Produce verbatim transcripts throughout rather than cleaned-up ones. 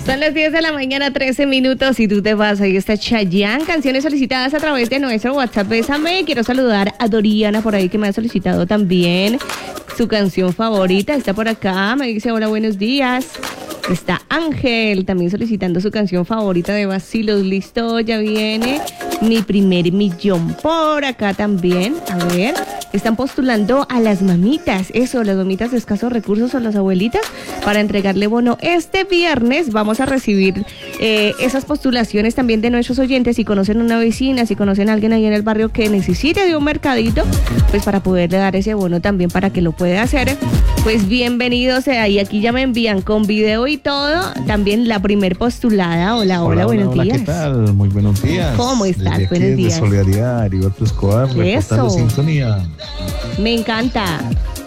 Son las diez de la mañana, trece minutos, y tú te vas. Ahí está Chayanne, canciones solicitadas a través de nuestro WhatsApp. Bésame. Quiero saludar a Doriana por ahí, que me ha solicitado también su canción favorita. Está por acá, me dice hola, buenos días. Está Ángel también solicitando su canción favorita de Bacilos. Listo, ya viene Mi Primer Millón. Por acá también, a ver, están postulando a las mamitas, eso, las mamitas de escasos recursos o las abuelitas, para entregarle bono este viernes. Vamos a recibir eh, esas postulaciones también de nuestros oyentes. Si conocen una vecina, si conocen a alguien ahí en el barrio que necesite de un mercadito, pues para poderle dar ese bono también para que lo pueda hacer, pues bienvenidos sea. Y aquí ya me envían con video y todo, también la primer postulada. Hola, hola, hola, buenos hola, días. ¿Qué tal? Muy buenos días. ¿Cómo estás? Desde Buenos aquí, días. De Solidaridad, Heriberto Escobar, reportando sintonía. Me encanta.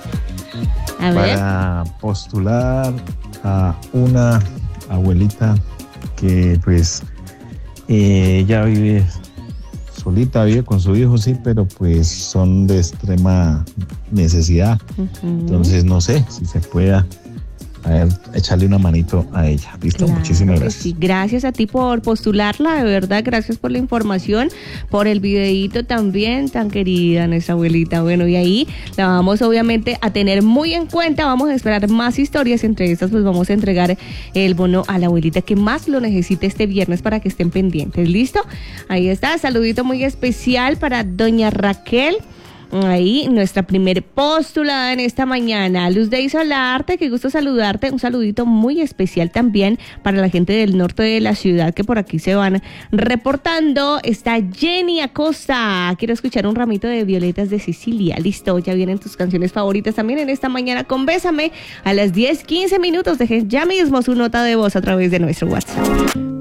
A ver. Para postular a una abuelita que pues eh, ella vive solita, vive con su hijo, sí, pero pues son de extrema necesidad. Uh-huh. Entonces no sé si se pueda, a ver, echarle una manito a ella. Listo, claro, muchísimas gracias. Sí, gracias a ti por postularla, de verdad, gracias por la información, por el videíto también, tan querida nuestra abuelita. Bueno, y ahí la vamos obviamente a tener muy en cuenta, vamos a esperar más historias, entre estas pues vamos a entregar el bono a la abuelita que más lo necesite este viernes para que estén pendientes. ¿Listo? Ahí está, saludito muy especial para doña Raquel. Ahí, nuestra primer postulada en esta mañana. Luz de Isolarte, qué gusto saludarte. Un saludito muy especial también para la gente del norte de la ciudad que por aquí se van reportando. Está Jenny Acosta. Quiero escuchar un ramito de violetas de Sicilia. Listo, ya vienen tus canciones favoritas también en esta mañana con Bésame. A las diez quince minutos, dejen ya mismo su nota de voz a través de nuestro WhatsApp.